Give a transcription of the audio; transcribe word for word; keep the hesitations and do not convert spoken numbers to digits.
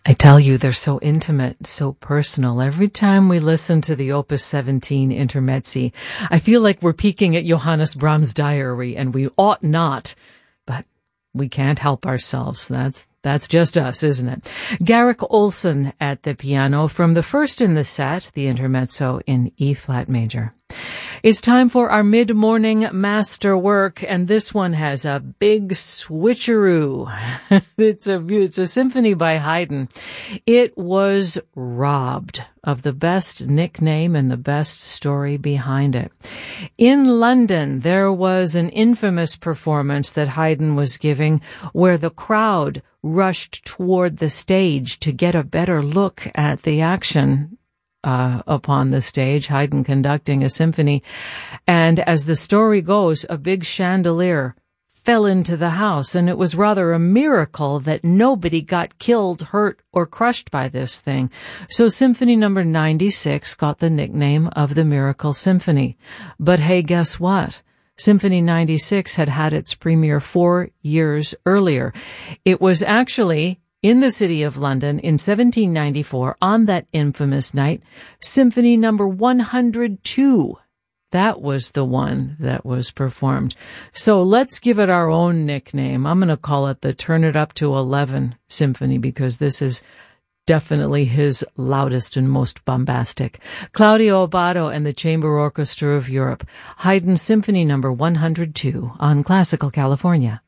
I tell you, they're so intimate, so personal. Every time we listen to the Opus seventeen Intermezzi, I feel like we're peeking at Johannes Brahms' diary, and we ought not, but we can't help ourselves. That's That's just us, isn't it? Garrick Olson at the piano from the first in the set, the Intermezzo in E-flat major. It's time for our mid-morning masterwork, and this one has a big switcheroo. it's a it's a symphony by Haydn. It was robbed of the best nickname and the best story behind it. In London, there was an infamous performance that Haydn was giving where the crowd rushed toward the stage to get a better look at the action uh, upon the stage, Haydn conducting a symphony. And as the story goes, a big chandelier fell into the house, and it was rather a miracle that nobody got killed, hurt, or crushed by this thing. So Symphony number ninety-six got the nickname of the Miracle Symphony. But hey, guess what? Symphony ninety-six had had its premiere four years earlier. It was actually in the city of London in seventeen ninety-four, on that infamous night, Symphony number one hundred two. That was the one that was performed. So let's give it our own nickname. I'm going to call it the Turn It Up to eleven Symphony, because this is definitely his loudest and most bombastic. Claudio Abbado and the Chamber Orchestra of Europe. Haydn Symphony number one hundred two on Classical California.